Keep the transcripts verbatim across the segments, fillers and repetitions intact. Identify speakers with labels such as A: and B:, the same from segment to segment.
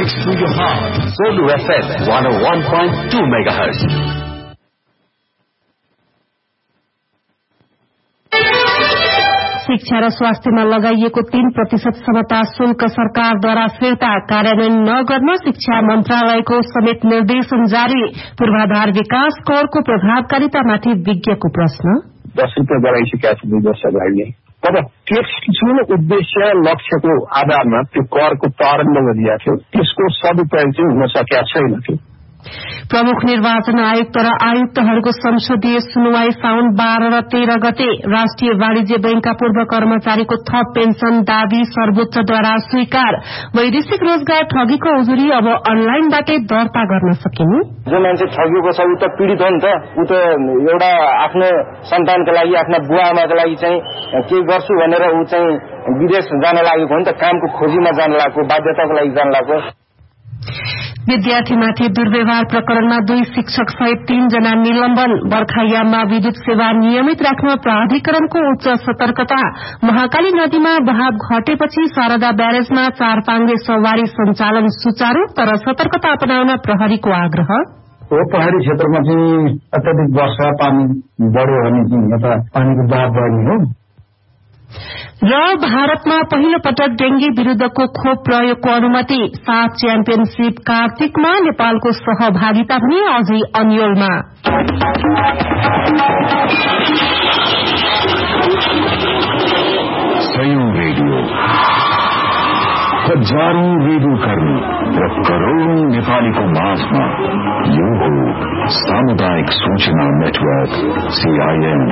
A: next to your heart. Zulu F M one oh one point two megahertz.
B: शिक्षा र स्वास्थ्यमा लगाइएको तीन प्रतिशत समता शुल्क सरकारद्वारा फिर्ता कार्यान्वयन नगर्न शिक्षा मन्त्रालयको समेत निर्देशन जारी। पूर्वाधार विकास करको प्रभावकारितामाथि विज्ञको प्रश्न।
C: दस रुपियाँ बढाइसकेका छ दुई वर्ष अगाडि, तर टैक्स जुन उद्देश्य लक्ष्यको आधारमा त्यो करको प्रारम्भ गरिएको थियो त्यसको सदुपयोग चाहिँ हुन सकेका छैन थियो।
B: प्रमुख निर्वाचन आयुक्त र आयुक्तहरूको संसदीय सुनवाई साउन बाह्र र तेह्र गते। राष्ट्रिय वाणिज्य बैंकका पूर्व कर्मचारीको थप पेन्सन दावी सर्वोच्चद्वारा स्वीकार। वैदेशिक रोजगार ठगीको उजुरी अब अनलाइनबाटै दर्ता गर्न सकिने।
D: जो मान्छे ठगिएको छ ऊ त पीड़ित हो नि त। ऊ त एउटा आफ्नो सन्तानको लागि आफ्ना बुवा आमाको लागि चाहिँ के गर्छु भनेर ऊ चाहिँ विदेश जान लागेको हो नि त। कामको खोजीमा जान लागेको, बाध्यताको लागि जान लागेको।
B: विद्यार्थीमाथि दुर्व्यवहार प्रकरणमा दुई शिक्षक सहित तीन जना निलम्बन। बर्खायाममा विद्युत सेवा नियमित राख्न प्राधिकरणको उच्च सतर्कता। महाकाली नदीमा बहाव घटेपछि शारदा ब्यारेजमा चार पाङ्गे सवारी सञ्चालन सुचारू, तर सतर्कता अपनाउन प्रहरीको आग्रह।
E: हो पहाड़ी क्षेत्रमा चाहिँ अत्याधिक वर्षा पानी बढ्यो भने चाहिँ यता पानीको बहाव बढ्ने हो।
B: र भारतमा पहिलो पटक डेंगी विरूद्धको खोप प्रयोगको अनुमति। सात च्याम्पियनशीप कार्तिकमा नेपालको सहभागिता पनि अझै अन्यलमा।
F: सयौं रेडियो, हजारौं रेडियो कर्मी र करोड़ौं नेपालीको माझमा यो हो सामुदायिक सूचना नेटवर्क सीआईएन।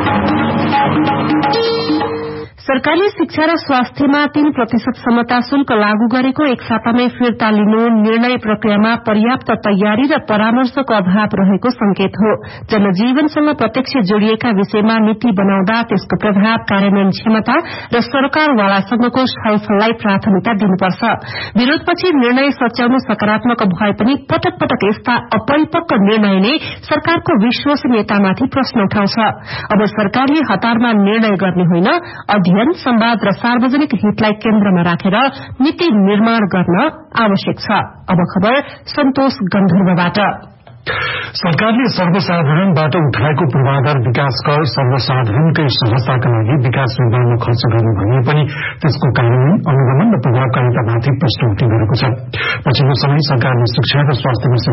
B: सरकारले शिक्षा र स्वास्थ्यमा तीन प्रतिशत समता शुल्क लागू गरेको एक सातामै फिर्ता लिनु निर्णय प्रक्रियामा पर्याप्त तयारी र परामर्शको अभाव रहेको संकेत हो। जनजीवनसँग प्रत्यक्ष जोडिएका विषयमा नीति बनाउँदा त्यसको प्रभाव, कार्यान्वयन क्षमता र सरकारवालासँगको छलफललाई प्राथमिकता दिनुपर्छ। विरोधपछि निर्णय सच्याउनु सकारात्मक भए पनि पटक पटक यस्ता अपरिपक्व निर्णयले सरकारको विश्वसनीयतामाथि प्रश्न उठाउँछ। अब सरकारले हतारमा निर्णय गर्ने होइन, अध्ययन, संवाद र सार्वजनिक हितलाई केन्द्रमा राखेर नीति निर्माण गर्न आवश्यक छ। अब खबर सन्तोष गन्धर्वबाट।
G: सरकारले सर्वसाधारणबाट उठाएको पूर्वाधार विकास कर सर्वसाधारणकै सहजताका लागि विकास निर्माणमा खर्च गर्नु भने पनि त्यसको कार्यान्वयन, अनुगमन र प्रभावकारितामाथि प्रश्न उठ्ने गरेको छ। पछिल्लो समय सरकारले शिक्षा र स्वास्थ्यमा